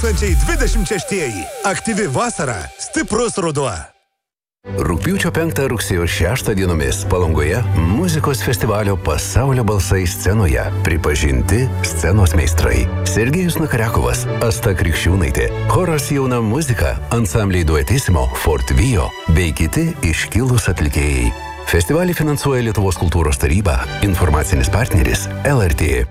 2026. Aktyvi vasara, stiprus ruduo. Rugpjūčio 5 rugsėjo 6 dienomis Palangoje muzikos festivalio Pasaulio balsai scenoje pripažinti scenos meistrai. Sergejus Nakariakovas, Asta Krikščiūnaitė, choras Jauna muzika, ansambliai Duetissimo, Fortvio bei kiti iškilūs atlikėjai. Festivalį finansuoja Lietuvos kultūros taryba, informacinis partneris LRT.